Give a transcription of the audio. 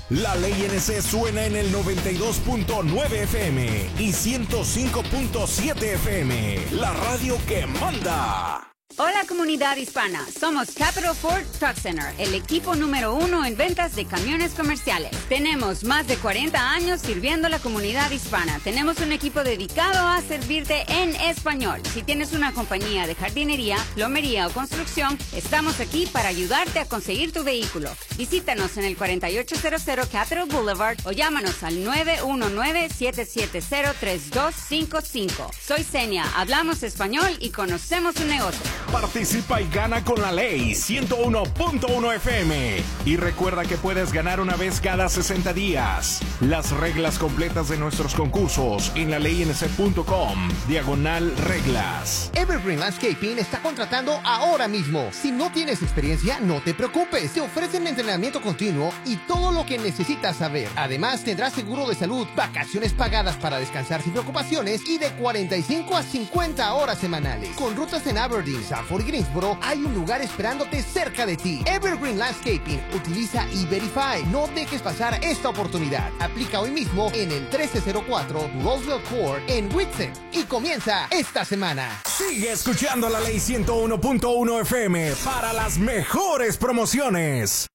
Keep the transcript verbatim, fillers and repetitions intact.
La Ley N C suena en el noventa y dos punto nueve F M y ciento cinco punto siete F M, la radio que manda. Hola comunidad hispana, somos Capital Ford Truck Center, el equipo número uno en ventas de camiones comerciales. Tenemos más de cuarenta años sirviendo a la comunidad hispana. Tenemos un equipo dedicado a servirte en español. Si tienes una compañía de jardinería, plomería o construcción, estamos aquí para ayudarte a conseguir tu vehículo. Visítanos en el cuarenta y ocho cero cero Capital Boulevard o llámanos al nueve uno nueve, siete siete cero, tres dos cinco cinco. Soy Senia, hablamos español y conocemos su negocio. Participa y gana con la Ley ciento uno punto uno F M. Y recuerda que puedes ganar una vez cada sesenta días. Las reglas completas de nuestros concursos en la ley n c punto com, diagonal reglas. Evergreen Landscaping está contratando ahora mismo. Si no tienes experiencia, no te preocupes. Te ofrecen entrenamiento continuo y todo lo que necesitas saber. Además, tendrás seguro de salud, vacaciones pagadas para descansar sin preocupaciones y de cuarenta y cinco a cincuenta horas semanales. Con rutas en Aberdeen, Sanford y Greensboro, hay un lugar esperándote cerca de ti. Evergreen Landscaping. Utiliza E-Verify. No dejes pasar esta oportunidad. Aplica hoy mismo en el trece cero cuatro Roosevelt Court en Whitson y comienza esta semana. Sigue escuchando la Ley ciento uno punto uno F M para las mejores promociones.